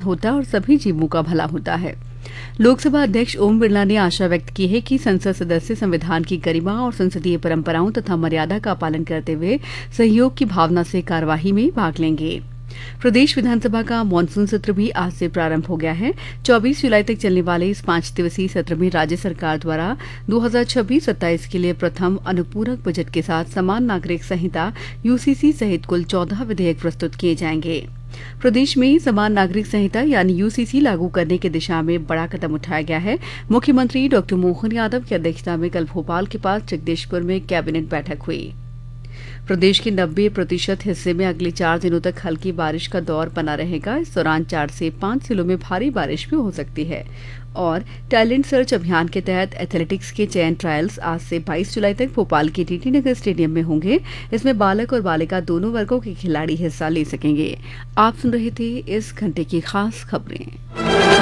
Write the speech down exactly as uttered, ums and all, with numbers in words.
होता है और सभी जीवों का भला होता है। लोकसभा अध्यक्ष ओम बिरला ने आशा व्यक्त की है कि संसद सदस्य संविधान की गरिमा और संसदीय परंपराओं तथा मर्यादा का पालन करते हुए सहयोग की भावना से कार्यवाही में भाग लेंगे। प्रदेश विधानसभा का मानसून सत्र भी आज से प्रारंभ हो गया है। चौबीस जुलाई तक चलने वाले इस पांच दिवसीय सत्र में राज्य सरकार द्वारा दो हज़ार छब्बीस सत्ताईस के लिए प्रथम अनुपूरक बजट के साथ समान नागरिक संहिता यूसीसी सहित कुल चौदह विधेयक प्रस्तुत किए जाएंगे। प्रदेश में समान नागरिक संहिता यानी यूसीसी लागू करने की दिशा में बड़ा कदम उठाया गया है। मुख्यमंत्री डॉक्टर मोहन यादव की अध्यक्षता में कल भोपाल के पास जगदीशपुर में कैबिनेट बैठक हुई। प्रदेश के नब्बे प्रतिशत हिस्से में अगले चार दिनों तक हल्की बारिश का दौर बना रहेगा। इस दौरान चार से पांच जिलों में भारी बारिश भी हो सकती है। और टैलेंट सर्च अभियान के तहत एथलेटिक्स के चयन ट्रायल्स आज से बाईस जुलाई तक भोपाल के टीटी नगर स्टेडियम में होंगे। इसमें बालक और बालिका दोनों वर्गों के खिलाड़ी हिस्सा ले सकेंगे। आप सुन रहे थे इस घंटे की खास खबरें।